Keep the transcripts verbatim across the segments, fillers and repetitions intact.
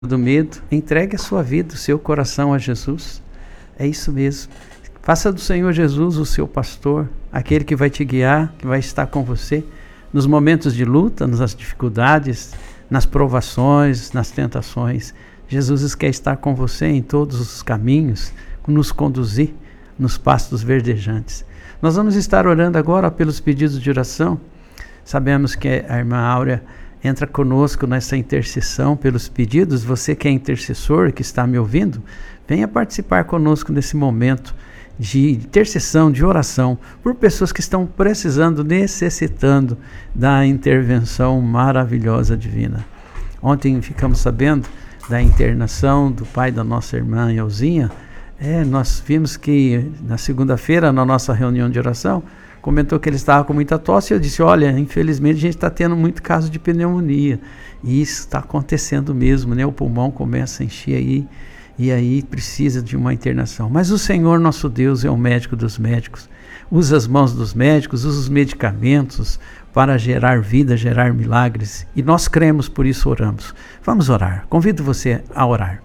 do medo, entregue a sua vida, o seu coração a Jesus. É isso mesmo. Faça do Senhor Jesus o seu pastor, aquele que vai te guiar, que vai estar com você nos momentos de luta, nas dificuldades, nas provações, nas tentações. Jesus quer estar com você em todos os caminhos, nos conduzir nos pastos verdejantes. Nós vamos estar orando agora pelos pedidos de oração. Sabemos que a irmã Áurea entra conosco nessa intercessão pelos pedidos. Você que é intercessor, que está me ouvindo, venha participar conosco nesse momento de intercessão, de oração, por pessoas que estão precisando, necessitando da intervenção maravilhosa divina. Ontem ficamos sabendo da internação do pai da nossa irmã Elzinha. É, nós vimos que na segunda-feira, na nossa reunião de oração, comentou que ele estava com muita tosse. Eu disse, olha, infelizmente a gente está tendo muito caso de pneumonia, e isso está acontecendo mesmo, né? O pulmão começa a encher aí, e aí precisa de uma internação. Mas o Senhor nosso Deus é o médico dos médicos, usa as mãos dos médicos, usa os medicamentos para gerar vida, gerar milagres, e nós cremos, por isso oramos. Vamos orar, convido você a orar.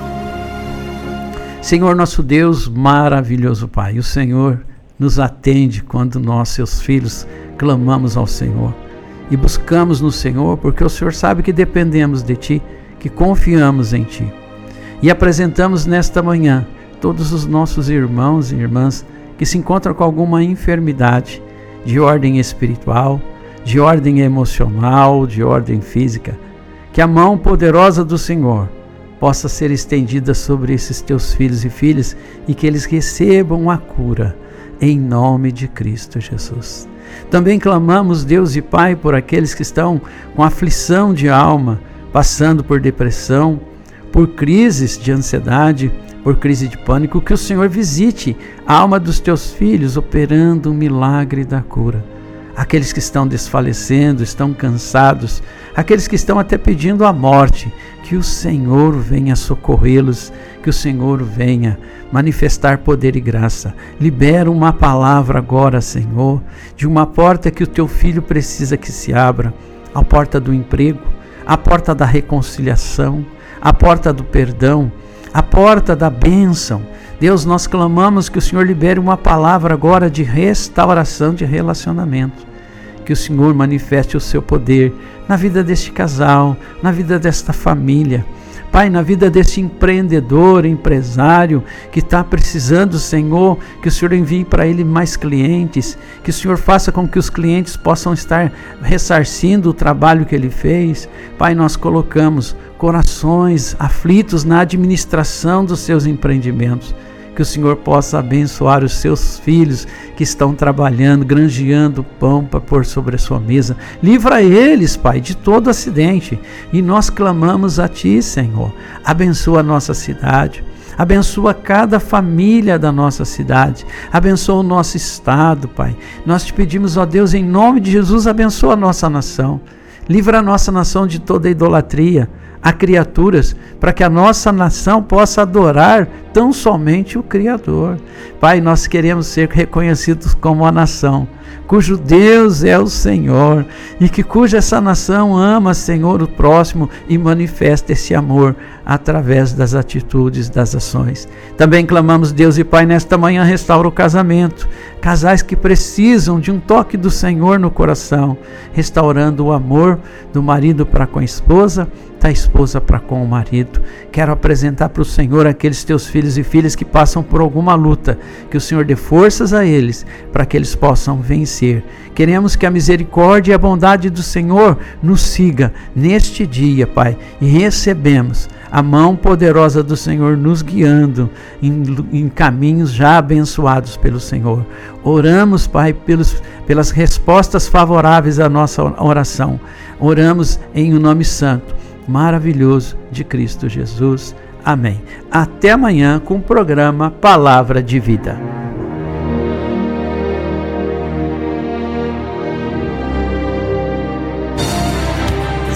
Senhor nosso Deus, maravilhoso Pai, o Senhor nos atende quando nós, seus filhos, clamamos ao Senhor e buscamos no Senhor, porque o Senhor sabe que dependemos de Ti, que confiamos em Ti. E apresentamos nesta manhã todos os nossos irmãos e irmãs que se encontram com alguma enfermidade de ordem espiritual, de ordem emocional, de ordem física. Que a mão poderosa do Senhor possa ser estendida sobre esses Teus filhos e filhas e que eles recebam a cura, em nome de Cristo Jesus. Também clamamos, Deus e Pai, por aqueles que estão com aflição de alma, passando por depressão, por crises de ansiedade, por crise de pânico, que o Senhor visite a alma dos Teus filhos, operando um milagre da cura. Aqueles que estão desfalecendo, estão cansados, aqueles que estão até pedindo a morte, que o Senhor venha socorrê-los, que o Senhor venha manifestar poder e graça. Libera uma palavra agora, Senhor, de uma porta que o Teu Filho precisa que se abra, a porta do emprego, a porta da reconciliação, a porta do perdão, a porta da bênção. Deus, nós clamamos que o Senhor libere uma palavra agora de restauração de relacionamento. Que o Senhor manifeste o Seu poder na vida deste casal, na vida desta família. Pai, na vida desse empreendedor, empresário, que está precisando, Senhor, que o Senhor envie para ele mais clientes, que o Senhor faça com que os clientes possam estar ressarcindo o trabalho que ele fez. Pai, nós colocamos corações aflitos na administração dos seus empreendimentos. Que o Senhor possa abençoar os seus filhos que estão trabalhando, granjeando pão para pôr sobre a sua mesa. Livra eles, Pai, de todo acidente. E nós clamamos a Ti, Senhor. Abençoa a nossa cidade. Abençoa cada família da nossa cidade. Abençoa o nosso estado, Pai. Nós te pedimos, ó Deus, em nome de Jesus, abençoa a nossa nação. Livra a nossa nação de toda idolatria a criaturas, para que a nossa nação possa adorar tão somente o Criador. Pai, nós queremos ser reconhecidos como a nação cujo Deus é o Senhor, e que cuja essa nação ama, Senhor, o próximo e manifesta esse amor através das atitudes, das ações. Também clamamos, Deus e Pai, nesta manhã restaura o casamento, casais que precisam de um toque do Senhor no coração, restaurando o amor do marido para com a esposa, da esposa para com o marido. Quero apresentar para o Senhor aqueles Teus filhos e filhas que passam por alguma luta, que o Senhor dê forças a eles, para que eles possam vencer. Queremos que a misericórdia e a bondade do Senhor nos siga neste dia, Pai, e recebemos a mão poderosa do Senhor nos guiando em, em caminhos já abençoados pelo Senhor. Oramos, Pai, pelos, pelas respostas favoráveis à nossa oração. Oramos em o nome santo, maravilhoso de Cristo Jesus. Amém. Até amanhã com o programa Palavra de Vida.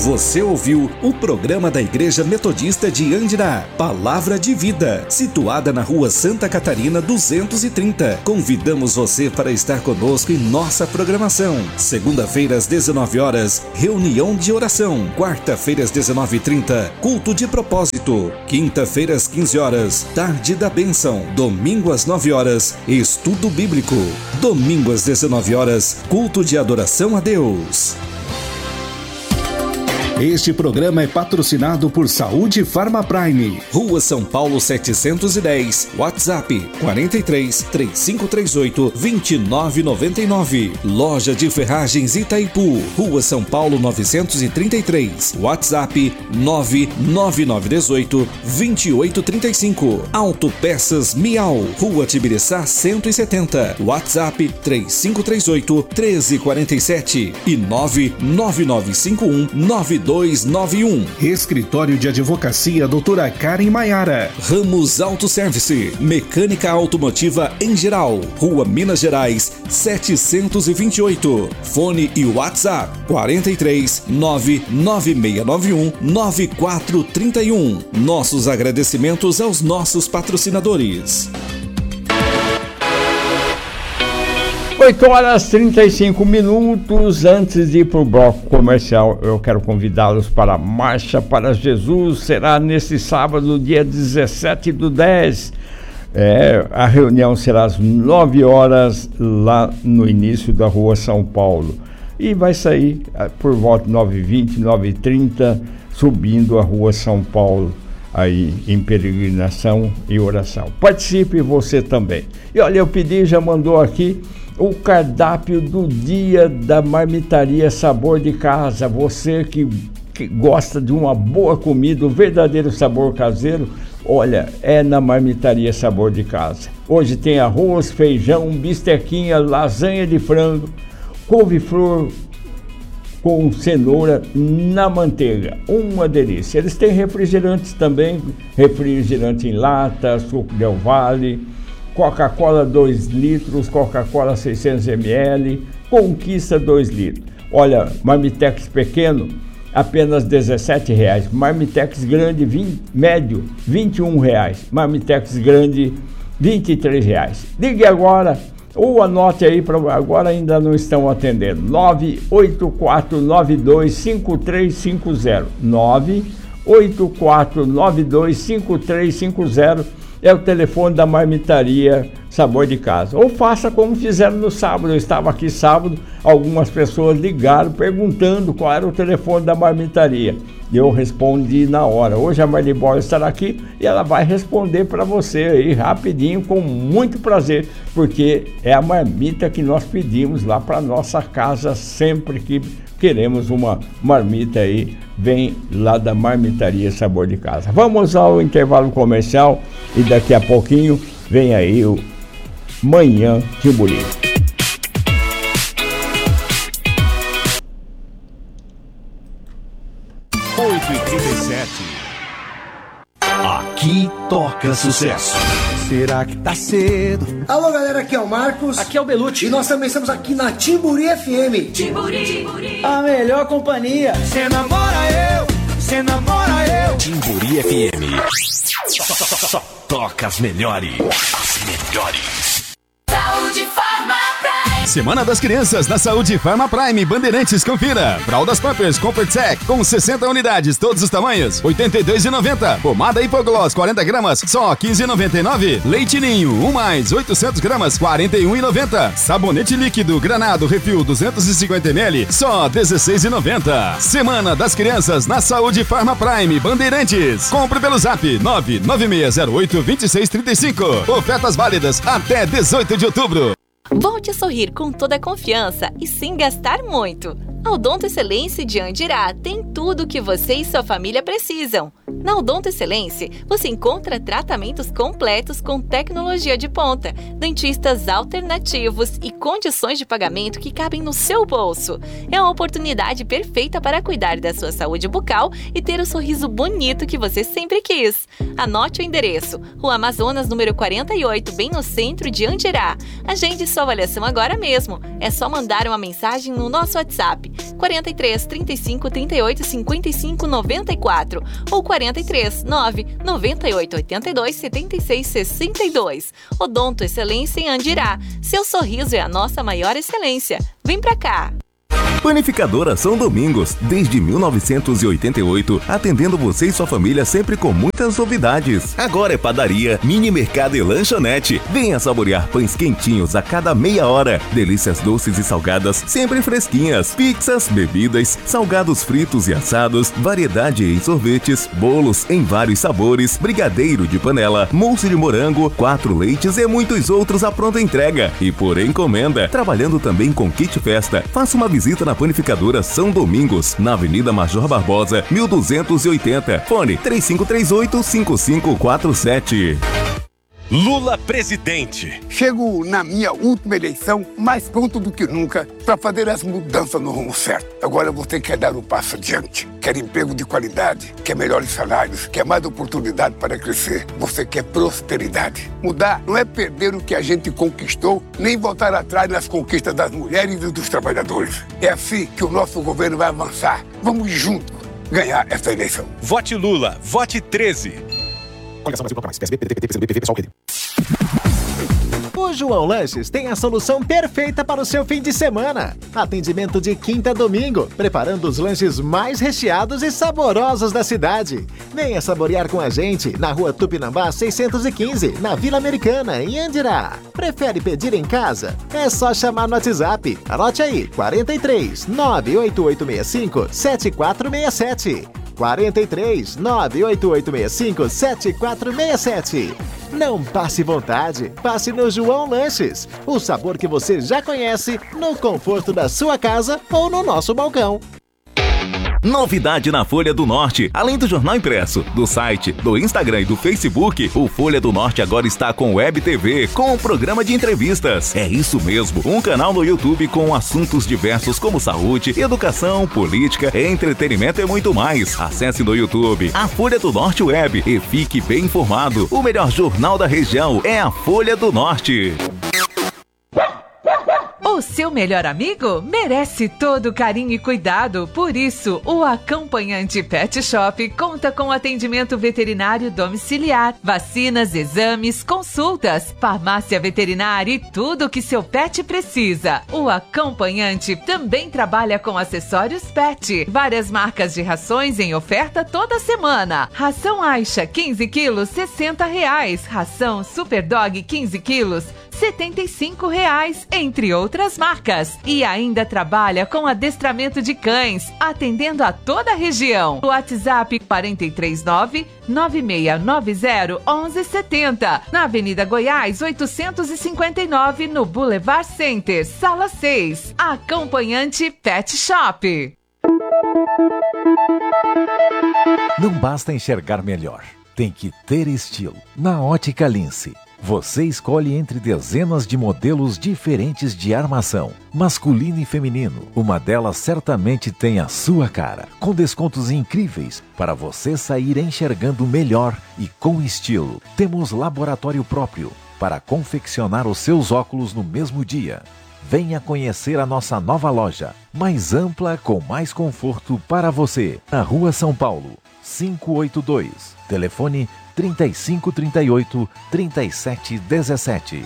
Você ouviu o programa da Igreja Metodista de Andirá, Palavra de Vida, situada na rua Santa Catarina duzentos e trinta. Convidamos você para estar conosco em nossa programação. Segunda-feira às dezenove horas, reunião de oração. Quarta-feira às dezenove e trinta, culto de propósito. Quinta-feira às quinze horas, tarde da bênção. Domingo às nove horas, estudo bíblico. Domingo às dezenove horas, culto de adoração a Deus. Este programa é patrocinado por Saúde Farma Prime, Rua São Paulo setecentos e dez, WhatsApp quarenta e três, trinta e cinco trinta e oito, vinte e nove noventa e nove. Loja de Ferragens Itaipu, Rua São Paulo novecentos e trinta e três, WhatsApp nove nove nove um oito, vinte e oito trinta e cinco. Autopeças Miau, Rua Tibiriçá cento e setenta, WhatsApp trinta e cinco trinta e oito, treze quarenta e sete e nove nove nove cinco um, nove dois nove um. Escritório de Advocacia doutora Karen Maiara. Ramos Autoservice, mecânica automotiva em geral. Rua Minas Gerais, setecentos e vinte e oito. Fone e WhatsApp quarenta e três, nove nove seis nove um, nove quatro três um. Nossos agradecimentos aos nossos patrocinadores. oito horas e trinta e cinco minutos. Antes de ir para o bloco comercial, eu quero convidá-los para a Marcha para Jesus. Será nesse sábado, dia dezessete do dez. É, a reunião será às nove horas, lá no início da Rua São Paulo. E vai sair por volta de nove e vinte, nove e trinta, subindo a Rua São Paulo, aí em peregrinação e oração. Participe você também. E olha, eu pedi, já mandou aqui o cardápio do dia da Marmitaria Sabor de Casa. Você que, que gosta de uma boa comida, um verdadeiro sabor caseiro, olha, é na Marmitaria Sabor de Casa. Hoje tem arroz, feijão, bistequinha, lasanha de frango, couve-flor com cenoura na manteiga. Uma delícia. Eles têm refrigerantes também, refrigerante em lata, suco Del Valle, Coca-Cola dois litros, Coca-Cola seiscentos mililitros, Conquista dois litros. Olha, Marmitex pequeno, apenas dezessete reais. Marmitex grande, vinte, médio, vinte e um reais. Marmitex grande, vinte e três reais. Ligue agora ou anote aí, pra, agora ainda não estão atendendo. nove oito quatro nove dois cinco três cinco zero. nove oito quatro nove dois cinco três cinco zero. É o telefone da Marmitaria Sabor de Casa. Ou faça como fizeram no sábado. Eu estava aqui sábado, algumas pessoas ligaram perguntando qual era o telefone da Marmitaria. Eu respondi na hora. Hoje a Marli Bola estará aqui e ela vai responder para você aí rapidinho, com muito prazer, porque é a marmita que nós pedimos lá para nossa casa sempre que queremos uma marmita aí, vem lá da Marmitaria Sabor de Casa. Vamos ao intervalo comercial e daqui a pouquinho vem aí o Manhã Timburi. oito e trinta e sete. Aqui toca sucesso. Será que tá cedo? Alô, galera, aqui é o Marcos. Aqui é o Belucci. E nós também estamos aqui na Timburi F M. Timburi, Timburi. A melhor companhia. Cê namora eu, cê namora eu. Timburi F M. Só, só, só, só toca as melhores. As melhores. Saúde Farma Prime. Semana das Crianças na Saúde Farma Prime. Bandeirantes, confira. Fraldas Pampers Comfort Sec com sessenta unidades, todos os tamanhos, oitenta e dois reais e noventa centavos. Pomada Hipogloss quarenta gramas, só quinze reais e noventa e nove centavos. Leite Ninho um mais, oitocentos gramas, quarenta e um reais e noventa centavos. Sabonete líquido Granado Refil duzentos e cinquenta mililitros, só dezesseis reais e noventa centavos. Semana das Crianças na Saúde Farma Prime. Bandeirantes. Compre pelo zap nove nove seis zero oito dois seis três cinco. Ofertas válidas até dezoito de outubro. Volte a sorrir com toda a confiança e sem gastar muito. A Odonto Excelência de Andirá tem tudo o que você e sua família precisam. Na Odonto Excelência, você encontra tratamentos completos com tecnologia de ponta, dentistas alternativos e condições de pagamento que cabem no seu bolso. É uma oportunidade perfeita para cuidar da sua saúde bucal e ter o sorriso bonito que você sempre quis. Anote o endereço: Rua Amazonas, número quarenta e oito, bem no centro de Andirá. Agende sua avaliação agora mesmo. É só mandar uma mensagem no nosso WhatsApp telefone quarenta e três, trinta e cinco, trinta e oito, cinquenta e cinco, noventa e quatro ou quarenta e três, nove, noventa e oito, oitenta e dois, setenta e seis, sessenta e dois. Odonto Excelência em Andirá. Seu sorriso é a nossa maior excelência. Vem pra cá! Panificadora São Domingos, desde mil novecentos e oitenta e oito, atendendo você e sua família sempre com muitas novidades. Agora é padaria, mini mercado e lanchonete. Venha saborear pães quentinhos a cada meia hora. Delícias doces e salgadas, sempre fresquinhas. Pizzas, bebidas, salgados fritos e assados, variedade em sorvetes, bolos em vários sabores, brigadeiro de panela, mousse de morango, quatro leites e muitos outros à pronta entrega. E por encomenda, trabalhando também com kit festa. Faça uma visita na Panificadora São Domingos, na Avenida Major Barbosa, mil duzentos e oitenta. Fone três cinco três oito, cinco cinco quatro sete. Lula presidente. Chego na minha última eleição mais pronto do que nunca para fazer as mudanças no rumo certo. Agora você quer dar um passo adiante, quer emprego de qualidade, quer melhores salários, quer mais oportunidade para crescer. Você quer prosperidade. Mudar não é perder o que a gente conquistou, nem voltar atrás nas conquistas das mulheres e dos trabalhadores. É assim que o nosso governo vai avançar. Vamos juntos ganhar essa eleição. Vote Lula, vote treze. Coligação Brasil Proclamais, P S B, P D T, P T C B, P P, pessoal, P D. O João Lanches tem a solução perfeita para o seu fim de semana. Atendimento de quinta a domingo, preparando os lanches mais recheados e saborosos da cidade. Venha saborear com a gente na Rua Tupinambá seiscentos e quinze, na Vila Americana, em Andirá. Prefere pedir em casa? É só chamar no WhatsApp. Anote aí, quarenta e três, nove oito oito seis cinco, sete quatro seis sete. quarenta e três, nove oito oito seis cinco, sete quatro seis sete. Não passe vontade, passe no João Lanches. O sabor que você já conhece, no conforto da sua casa ou no nosso balcão. Novidade na Folha do Norte. Além do jornal impresso, do site, do Instagram e do Facebook, o Folha do Norte agora está com Web T V, com um programa de entrevistas. É isso mesmo, um canal no YouTube com assuntos diversos como saúde, educação, política, entretenimento e muito mais. Acesse no YouTube a Folha do Norte Web e fique bem informado. O melhor jornal da região é a Folha do Norte. O seu melhor amigo merece todo carinho e cuidado. Por isso, o Acompanhante Pet Shop conta com atendimento veterinário domiciliar, vacinas, exames, consultas, farmácia veterinária e tudo o que seu pet precisa. O Acompanhante também trabalha com acessórios pet, várias marcas de rações em oferta toda semana. Ração Aixa quinze quilos, sessenta reais. Ração Super Dog quinze quilos, setenta e cinco reais, entre outras marcas. E ainda trabalha com adestramento de cães, atendendo a toda a região. O WhatsApp quarenta e três, nove, nove seis nove zero, onze setenta, na Avenida Goiás, oitocentos e cinquenta e nove, no Boulevard Center, Sala seis. Acompanhante Pet Shop. Não basta enxergar melhor, tem que ter estilo. Na Ótica Lince, você escolhe entre dezenas de modelos diferentes de armação, masculino e feminino. Uma delas certamente tem a sua cara, com descontos incríveis para você sair enxergando melhor e com estilo. Temos laboratório próprio para confeccionar os seus óculos no mesmo dia. Venha conhecer a nossa nova loja, mais ampla, com mais conforto para você. Na Rua São Paulo, quinhentos e oitenta e dois. Telefone trinta e cinco, trinta e oito, trinta e sete, dezessete.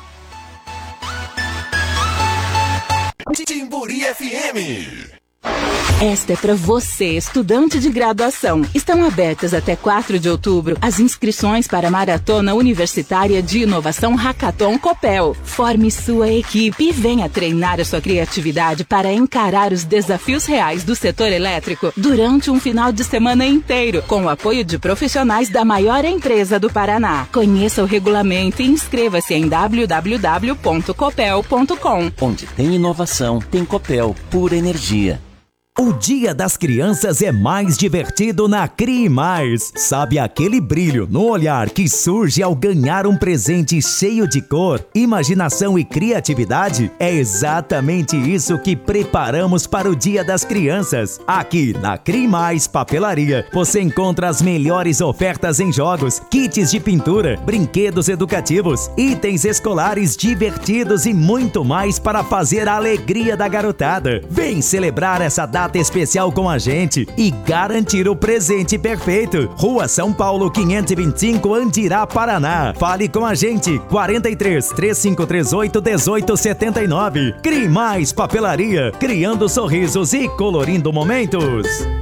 Timburi F M. Esta é para você, estudante de graduação. Estão abertas até quatro de outubro as inscrições para a Maratona Universitária de Inovação Hackathon Copel. Forme sua equipe e venha treinar a sua criatividade para encarar os desafios reais do setor elétrico durante um final de semana inteiro, com o apoio de profissionais da maior empresa do Paraná. Conheça o regulamento e inscreva-se em w w w ponto copel ponto com. Onde tem inovação, tem Copel, pura energia. O Dia das Crianças é mais divertido na Crie Mais. Sabe aquele brilho no olhar que surge ao ganhar um presente cheio de cor, imaginação e criatividade? É exatamente isso que preparamos para o Dia das Crianças. Aqui na Crie Mais Papelaria, você encontra as melhores ofertas em jogos, kits de pintura, brinquedos educativos, itens escolares divertidos e muito mais para fazer a alegria da garotada. Vem celebrar essa data especial com a gente e garantir o presente perfeito. Rua São Paulo quinhentos e vinte e cinco, Andirá, Paraná. Fale com a gente, quarenta e três, três cinco três oito, dezoito setenta e nove. Crie Mais Papelaria, criando sorrisos e colorindo momentos.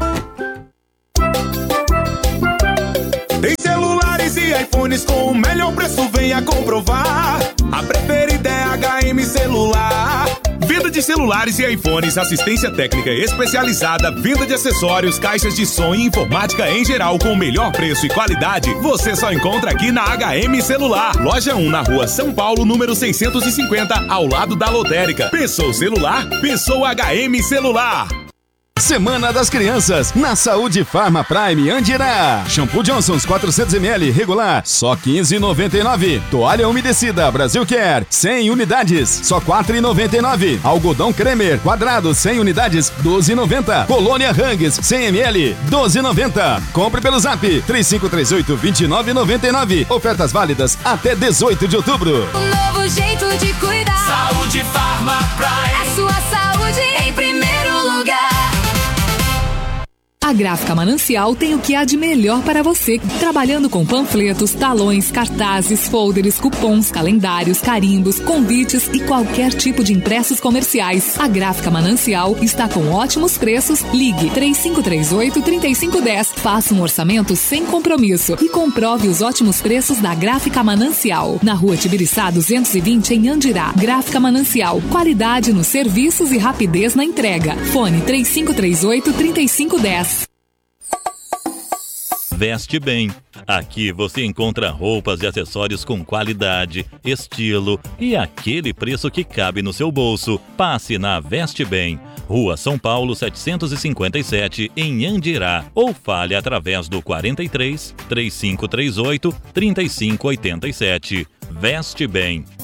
Tem celulares e iPhones com o melhor preço, venha comprovar. A preferida é H M Celular. Venda de celulares e iPhones, assistência técnica especializada, venda de acessórios, caixas de som e informática em geral com o melhor preço e qualidade. Você só encontra aqui na H M Celular. Loja um, na Rua São Paulo, número seiscentos e cinquenta, ao lado da lotérica. Pensou celular? Pensou H M Celular. Semana das Crianças, na Saúde Farma Prime Andirá. Shampoo Johnson's quatrocentos mililitros regular, só quinze reais e noventa e nove centavos. Toalha umedecida Brasil Care, cem unidades, só quatro reais e noventa e nove centavos. Algodão Cremer quadrado, cem unidades, doze reais e noventa centavos. Colônia Rangs, cem mililitros, doze reais e noventa centavos. Compre pelo Zap, três cinco três oito, dois nove nove nove. Ofertas válidas até dezoito de outubro. Um novo jeito de cuidar. Saúde Farma Prime. A sua saúde em primeiro lugar. A Gráfica Manancial tem o que há de melhor para você, trabalhando com panfletos, talões, cartazes, folders, cupons, calendários, carimbos, convites e qualquer tipo de impressos comerciais. A Gráfica Manancial está com ótimos preços. Ligue três cinco três oito, três cinco um zero. Faça um orçamento sem compromisso e comprove os ótimos preços da Gráfica Manancial. Na Rua Tibiriçá duzentos e vinte, em Andirá. Gráfica Manancial, qualidade nos serviços e rapidez na entrega. Fone três cinco três oito, três cinco um zero. Veste Bem. Aqui você encontra roupas e acessórios com qualidade, estilo e aquele preço que cabe no seu bolso. Passe na Veste Bem, Rua São Paulo setecentos e cinquenta e sete, em Andirá, ou fale através do quarenta e três, três cinco três oito, três cinco oito sete. Veste Bem.